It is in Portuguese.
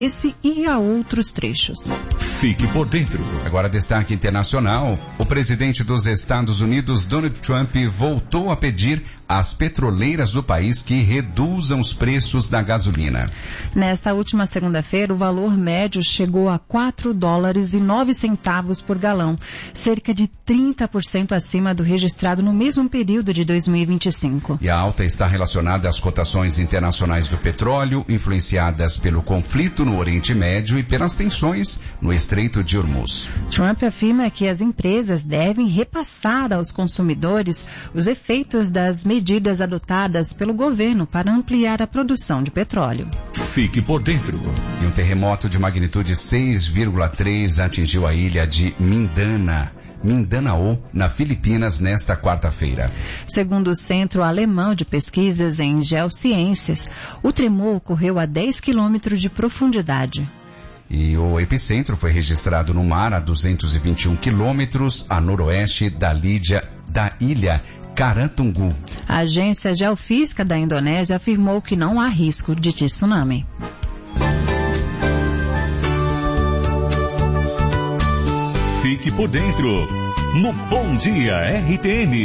esse e a outros trechos. Fique por dentro. Agora, destaque internacional. O presidente dos Estados Unidos, Donald Trump, voltou a pedir às petroleiras do país que reduzam os preços da gasolina. Nesta última segunda-feira, o valor médio chegou a $4,09 por galão, cerca de 30% acima do registrado no mesmo período de 2025. E a alta está relacionada às cotações internacionais do petróleo, influenciadas pelo conflito no Oriente Médio e pelas tensões no Estreito de Hormuz. Trump afirma que as empresas devem repassar aos consumidores os efeitos das medidas adotadas pelo governo para ampliar a produção de petróleo. Fique por dentro. E um terremoto de magnitude 6,3 atingiu a ilha de Mindanao, na Filipinas, nesta quarta-feira. Segundo o Centro Alemão de Pesquisas em Geociências, o tremor ocorreu a 10 quilômetros de profundidade. E o epicentro foi registrado no mar a 221 quilômetros a noroeste da ilha Karatungu. A Agência Geofísica da Indonésia afirmou que não há risco de tsunami. Fique por dentro no Bom Dia RTN.